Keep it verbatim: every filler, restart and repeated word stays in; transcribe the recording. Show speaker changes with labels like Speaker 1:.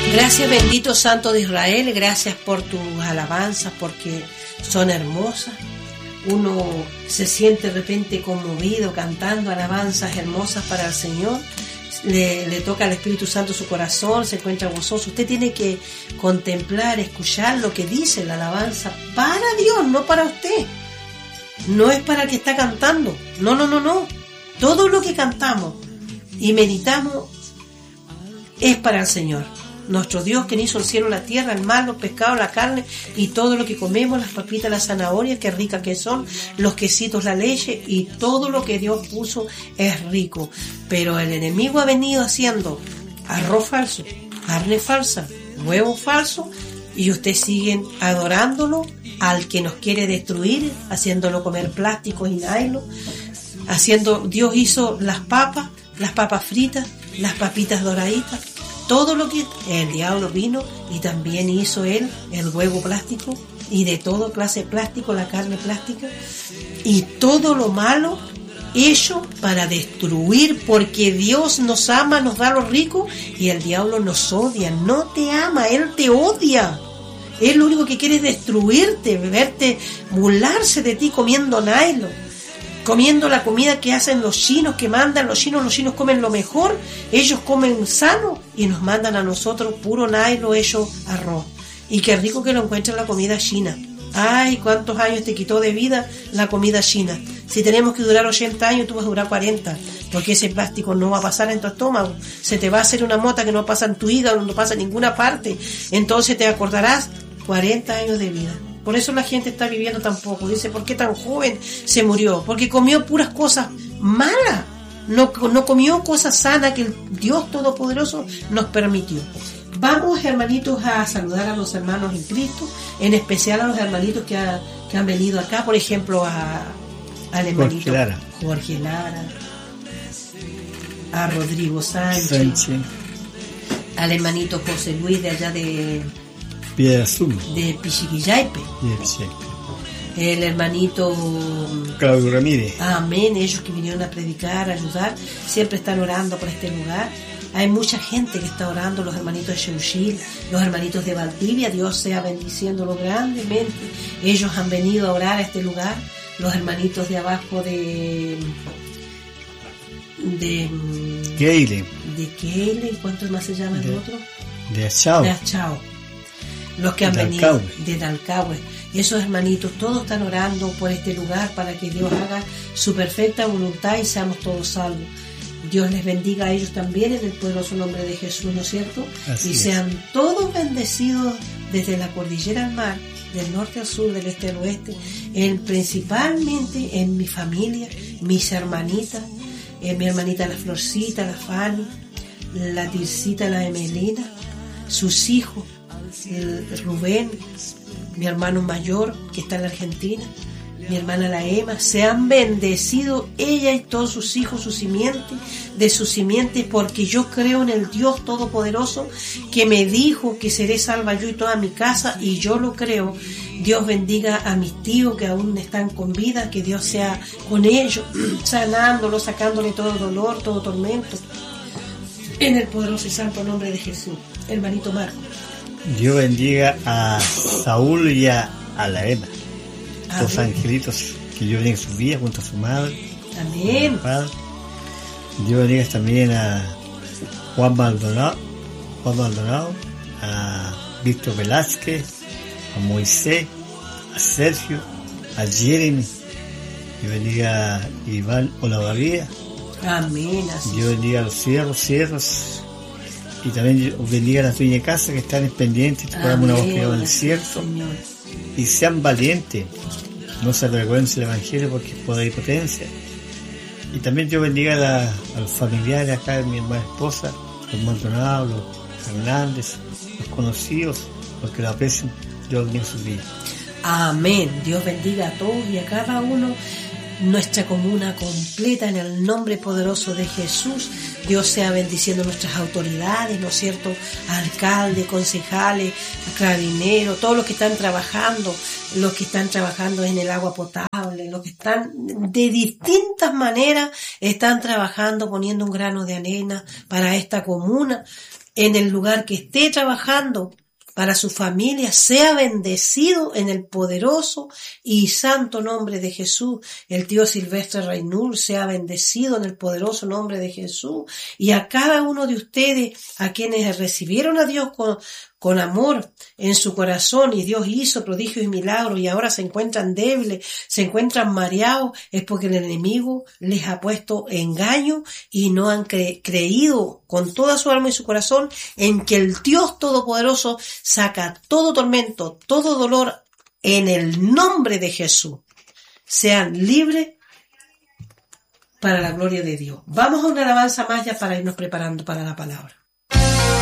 Speaker 1: Gracias, bendito Santo de Israel, gracias por tus alabanzas, porque son hermosas. Uno se siente de repente conmovido cantando alabanzas hermosas para el Señor. Le, le toca al Espíritu Santo su corazón, se encuentra gozoso. Usted tiene que contemplar, escuchar lo que dice la alabanza para Dios, no para usted. No es para el que está cantando. No, no, no, no. Todo lo que cantamos y meditamos es para el Señor. Nuestro Dios, quien hizo el cielo, la tierra, el mar, los pescados, la carne y todo lo que comemos, las papitas, las zanahorias, qué ricas que son, los quesitos, la leche y todo lo que Dios puso es rico. Pero el enemigo ha venido haciendo arroz falso, carne falsa, huevo falso y ustedes siguen adorándolo al que nos quiere destruir, haciéndolo comer plásticos y nylon, haciendo, Dios hizo las papas, las papas fritas, las papitas doraditas. Todo lo que el diablo vino y también hizo él el huevo plástico y de todo clase de plástico, la carne plástica y todo lo malo hecho para destruir, porque Dios nos ama, nos da lo rico y el diablo nos odia, no te ama, él te odia. Él lo único que quiere es destruirte, verte, burlarse de ti comiendo nylon. Comiendo la comida que hacen los chinos, que mandan los chinos, los chinos comen lo mejor, ellos comen sano y nos mandan a nosotros puro nylon hecho arroz. Y qué rico que lo encuentran la comida china. Ay, cuántos años te quitó de vida la comida china. Si tenemos que durar ochenta años, tú vas a durar cuarenta, porque ese plástico no va a pasar en tu estómago. Se te va a hacer una mota que no pasa en tu hígado, no pasa en ninguna parte. Entonces te acordarás cuarenta años de vida. Por eso la gente está viviendo tan poco. Dice, ¿por qué tan joven se murió? Porque comió puras cosas malas. No, no comió cosas sanas que el Dios Todopoderoso nos permitió. Vamos, hermanitos, a saludar a los hermanos en Cristo, en especial a los hermanitos que, ha, que han venido acá, por ejemplo, a, al hermanito Jorge Lara. Jorge Lara, a Rodrigo Sánchez, Sánchez, al hermanito José Luis de allá de...
Speaker 2: Azul.
Speaker 1: de Pichiquillaipe, el hermanito
Speaker 2: Claudio Ramírez.
Speaker 1: Amén, ellos que vinieron a predicar, a ayudar, siempre están orando por este lugar. Hay mucha gente que está orando, los hermanitos de Xeuchil, los hermanitos de Valdivia, Dios sea bendiciéndolo grandemente. Ellos han venido a orar a este lugar, los hermanitos de abajo de de
Speaker 2: Keile,
Speaker 1: de Keile, ¿cuántos más se llaman el otro?
Speaker 2: De Achao.
Speaker 1: De Achao. Los que han
Speaker 2: de
Speaker 1: venido
Speaker 2: Dalcahue.
Speaker 1: de Dalcahue. Esos hermanitos todos están orando por este lugar para que Dios haga su perfecta voluntad y seamos todos salvos. Dios les bendiga a ellos también en el poderoso nombre de Jesús, ¿no es cierto?
Speaker 2: Así
Speaker 1: y
Speaker 2: es.
Speaker 1: sean todos bendecidos desde la cordillera al mar, del norte al sur, del este al oeste, en, principalmente en mi familia, mis hermanitas, en mi hermanita la Florcita, la Fanny, la Tircita, la Emelina, sus hijos, el Rubén, mi hermano mayor que está en la Argentina, mi hermana la Emma, se han bendecido ella y todos sus hijos, su simiente, de su simiente, porque yo creo en el Dios Todopoderoso que me dijo que seré salva yo y toda mi casa, y yo lo creo. Dios bendiga a mis tíos que aún están con vida, que Dios sea con ellos, sanándolos, sacándole todo dolor, todo tormento, en el poderoso y santo nombre de Jesús. Hermanito Marco.
Speaker 2: Dios bendiga a Saúl y a, a la Emma, los angelitos que Dios bendiga su vida junto a su madre.
Speaker 1: Amén.
Speaker 2: Padre. Dios bendiga también a Juan Maldonado, Juan Maldonado, a Víctor Velázquez, a Moisés, a Sergio, a Jeremy. Dios bendiga a Iván Olavarría.
Speaker 1: Amén. Así
Speaker 2: Dios bendiga a los cierros, cierros. Y también bendiga a las dueñas de casa que están pendientes, que podamos una voz que va al desierto. Y sean valientes, no se avergüencen del Evangelio porque es poder y potencia. Y también Dios bendiga a, la, a los familiares acá de mi hermana esposa, los Maldonado, los Fernández, los conocidos, los que lo aprecian. Dios bendiga sus vidas.
Speaker 1: Amén. Dios bendiga a todos y a cada uno. Nuestra comuna completa en el nombre poderoso de Jesús. Dios sea bendiciendo nuestras autoridades, ¿no es cierto? Alcaldes, concejales, carabineros, todos los que están trabajando, los que están trabajando en el agua potable, los que están de distintas maneras, están trabajando poniendo un grano de arena para esta comuna. en el lugar que esté trabajando, para su familia, sea bendecido en el poderoso y santo nombre de Jesús. El tío Silvestre Reynul sea bendecido en el poderoso nombre de Jesús. Y a cada uno de ustedes, a quienes recibieron a Dios con, con amor en su corazón, y Dios hizo prodigios y milagros, y ahora se encuentran débiles, se encuentran mareados, es porque el enemigo les ha puesto engaño y no han cre- creído con toda su alma y su corazón en que el Dios Todopoderoso saca todo tormento, todo dolor en el nombre de Jesús. Sean libres para la gloria de Dios. Vamos a una alabanza más ya para irnos preparando para la palabra.